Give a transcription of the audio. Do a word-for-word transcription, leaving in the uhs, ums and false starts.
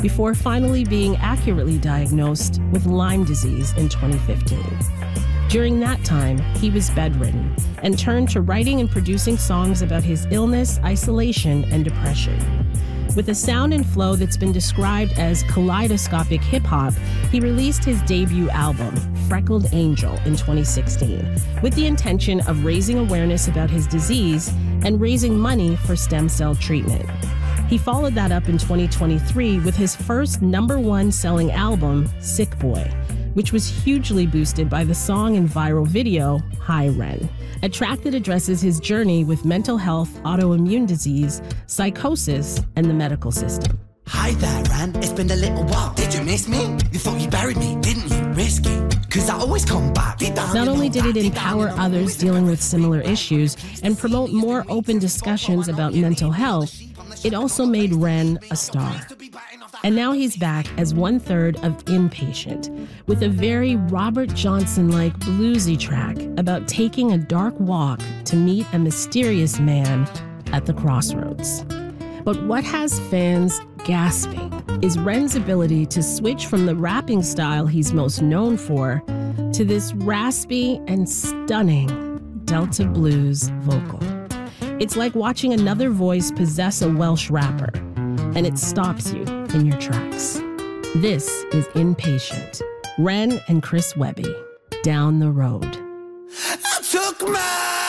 before finally being accurately diagnosed with Lyme disease in twenty fifteen. During that time, he was bedridden and turned to writing and producing songs about his illness, isolation, and depression. With a sound and flow that's been described as kaleidoscopic hip-hop, he released his debut album, Freckled Angel, in twenty sixteen, with the intention of raising awareness about his disease and raising money for stem cell treatment. He followed that up in twenty twenty-three with his first number one selling album, Sick Boy, which was hugely boosted by the song and viral video, Hi Ren, a track that addresses his journey with mental health, autoimmune disease, psychosis, and the medical system. Hi there, Ren. It's been a little while. Did you miss me? You thought you buried me, didn't you? Risky. Cause I always come back. Not only did it empower others dealing with similar issues and promote more open discussions about mental health, it also made Ren a star. And now he's back as one-third of Inpatient, with a very Robert Johnson-like bluesy track about taking a dark walk to meet a mysterious man at the crossroads. But what has fans gasping is Ren's ability to switch from the rapping style he's most known for to this raspy and stunning Delta blues vocal. It's like watching another voice possess a Welsh rapper, and it stops you in your tracks. This is Inpatient, Ren and Chris Webby, Down the Road. I took my